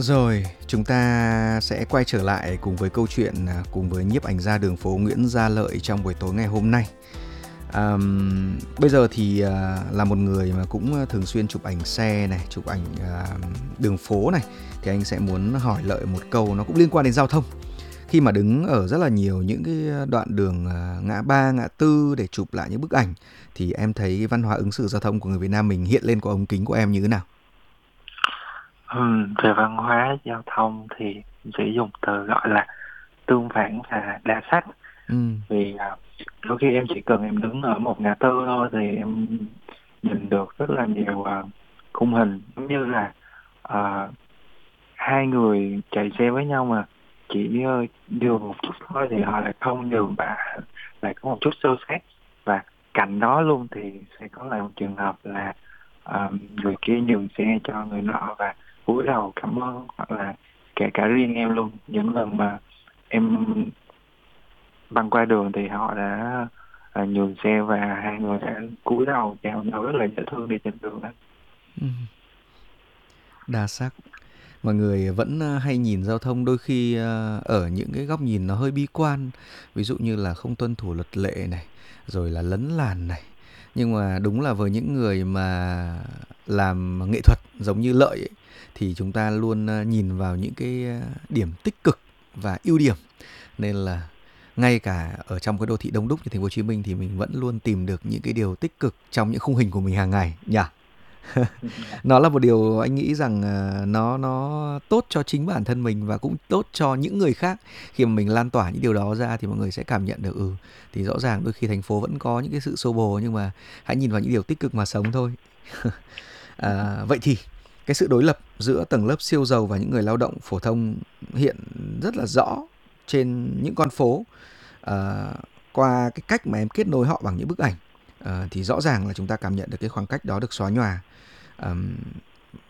Rồi, chúng ta sẽ quay trở lại cùng với câu chuyện cùng với nhiếp ảnh gia đường phố Nguyễn Gia Lợi trong buổi tối ngày hôm nay. Bây giờ thì là một người mà cũng thường xuyên chụp ảnh xe này, chụp ảnh đường phố này, thì anh sẽ muốn hỏi Lợi một câu nó cũng liên quan đến giao thông. Khi mà đứng ở rất là nhiều những cái đoạn đường ngã ba, ngã tư để chụp lại những bức ảnh, thì em thấy cái văn hóa ứng xử giao thông của người Việt Nam mình hiện lên qua ống kính của em như thế nào? Về văn hóa giao thông thì sử dụng từ gọi là tương phản và đa sắc. Ừ, Vì đôi khi em chỉ cần em đứng ở một ngã tư thôi thì em nhìn được rất là nhiều khung hình, giống như là à, hai người chạy xe với nhau mà chỉ nhường một chút thôi thì họ lại không nhường, và lại có một chút xô xát. Và cạnh đó luôn thì sẽ có lại một trường hợp là người kia nhường xe cho người nọ và cúi đầu cảm ơn, hoặc là kể cả riêng em luôn, những lần mà em băng qua đường thì họ đã nhường xe và hai người đã cúi đầu chào nhau rất là dễ thương đi trên đường đó. ừ, đa sắc. Mọi người vẫn hay nhìn giao thông đôi khi ở những cái góc nhìn nó hơi bi quan, ví dụ như là không tuân thủ luật lệ này, rồi là lấn làn này. Nhưng mà đúng là với những người mà làm nghệ thuật giống như Lợi ấy, thì chúng ta luôn nhìn vào những cái điểm tích cực và ưu điểm, nên là ngay cả ở trong cái đô thị đông đúc như thành phố Hồ Chí Minh thì mình vẫn luôn tìm được những cái điều tích cực trong những khung hình của mình hàng ngày nhỉ. Nó là một điều anh nghĩ rằng nó tốt cho chính bản thân mình và cũng tốt cho những người khác. Khi mà mình lan tỏa những điều đó ra thì mọi người sẽ cảm nhận được thì rõ ràng đôi khi thành phố vẫn có những cái sự xô bồ, nhưng mà hãy nhìn vào những điều tích cực mà sống thôi. Vậy thì cái sự đối lập giữa tầng lớp siêu giàu và những người lao động phổ thông hiện rất là rõ trên những con phố, à, qua cái cách mà em kết nối họ bằng những bức ảnh, thì rõ ràng là chúng ta cảm nhận được cái khoảng cách đó được xóa nhòa.